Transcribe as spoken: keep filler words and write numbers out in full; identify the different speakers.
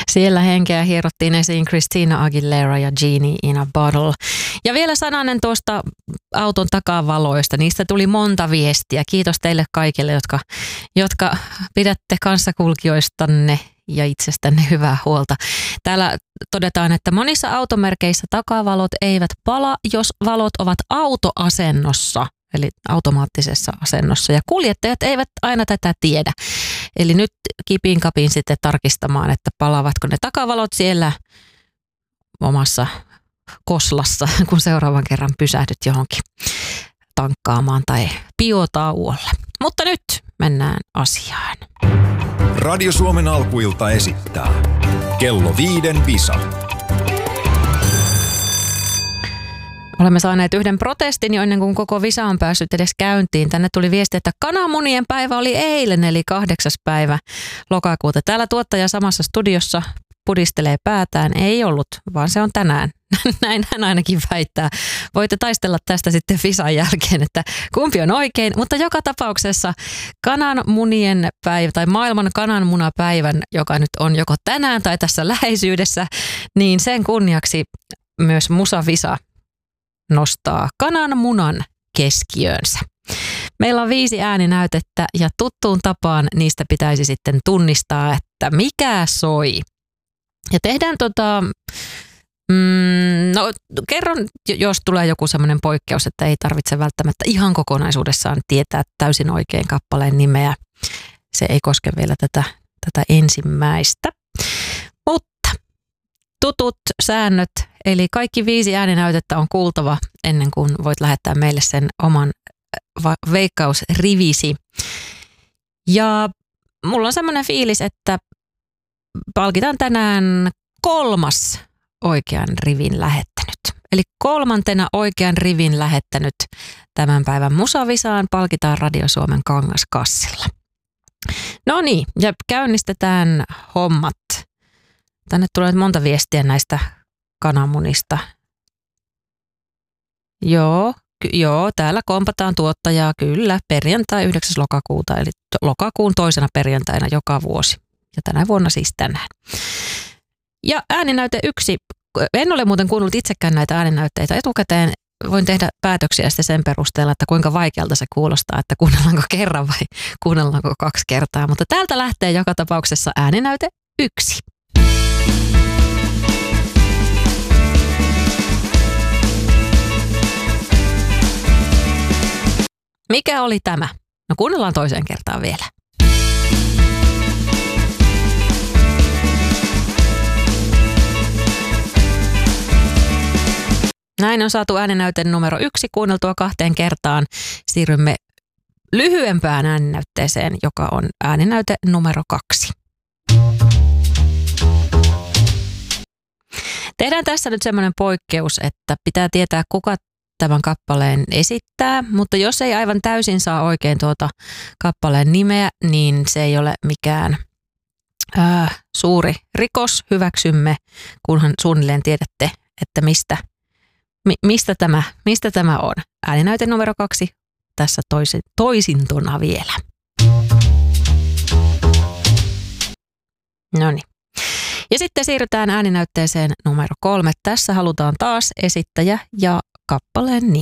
Speaker 1: Siellä henkeä hierottiin esiin Christina Aguilera ja Genie in a Bottle. Ja vielä sananen tuosta auton takavaloista. Niistä tuli monta viestiä. Kiitos teille kaikille, jotka, jotka pidätte kanssakulkijoistanne ja itsestänne hyvää huolta. Täällä todetaan, että monissa automerkeissä takavalot eivät pala, jos valot ovat autoasennossa, eli automaattisessa asennossa. Ja kuljettajat eivät aina tätä tiedä. Eli nyt kipin kapin sitten tarkistamaan, että palaavatko ne takavalot siellä omassa koslassa, kun seuraavan kerran pysähdyt johonkin tankkaamaan tai biotauolle. Mutta nyt mennään asiaan.
Speaker 2: Radio Suomen alkuilta esittää Kello viiden Visa.
Speaker 1: Olemme saaneet yhden protestin jo ennen kuin koko Visa on päässyt edes käyntiin. Tänne tuli viesti, että kananmunien päivä oli eilen, eli kahdeksas päivä lokakuuta. Täällä tuottaja samassa studiossa pudistelee päätään. Ei ollut, vaan se on tänään. Näin hän ainakin väittää. Voitte taistella tästä sitten Visan jälkeen, että kumpi on oikein. Mutta joka tapauksessa kananmunien päivä tai maailman kananmunapäivän, joka nyt on joko tänään tai tässä läheisyydessä, niin sen kunniaksi myös Musa Visa nostaa kananmunan keskiöönsä. Meillä on viisi ääninäytettä ja tuttuun tapaan niistä pitäisi sitten tunnistaa, että mikä soi. Ja tehdään tota, mm, no kerron, jos tulee joku semmoinen poikkeus, että ei tarvitse välttämättä ihan kokonaisuudessaan tietää täysin oikein kappaleen nimeä. Se ei koske vielä tätä, tätä ensimmäistä. Mutta tutut säännöt, eli kaikki viisi ääninäytettä on kuultava ennen kuin voit lähettää meille sen oman veikkausrivisi. Ja mulla on semmoinen fiilis, että palkitaan tänään kolmas oikean rivin lähettänyt. Eli kolmantena oikean rivin lähettänyt tämän päivän Musavisaan palkitaan Radio Suomen Kangaskassilla. No niin, ja käynnistetään hommat. Tänne tulee monta viestiä näistä kananmunista. Joo, ky- joo, täällä kompataan tuottajaa kyllä perjantai yhdeksäs lokakuuta, eli lokakuun toisena perjantaina joka vuosi. Ja tänä vuonna siis tänään. Ja ääninäyte yksi. En ole muuten kuunnellut itsekään näitä ääninäytteitä etukäteen. Voin tehdä päätöksiä sitten sen perusteella, että kuinka vaikealta se kuulostaa, että kuunnellaanko kerran vai kuunnellaanko kaksi kertaa. Mutta täältä lähtee joka tapauksessa ääninäyte yksi. Mikä oli tämä? No kuunnellaan toiseen kertaan vielä. Näin on saatu ääninäyte numero yksi kuunneltua kahteen kertaan. Siirrymme lyhyempään ääninäytteeseen, joka on ääninäyte numero kaksi. Tehdään tässä nyt semmoinen poikkeus, että pitää tietää, kuka tämän kappaleen esittää, mutta jos ei aivan täysin saa oikein tuota kappaleen nimeä, niin se ei ole mikään ää, suuri rikos. Hyväksymme, kunhan suunnilleen tiedätte, että mistä, mi, mistä, tämä, mistä tämä on. Ääninäyte numero kaksi tässä toisin, toisintona vielä. No niin. Ja sitten siirrytään ääninäytteeseen numero kolme. Tässä halutaan taas esittäjä ja kappaleen nimi.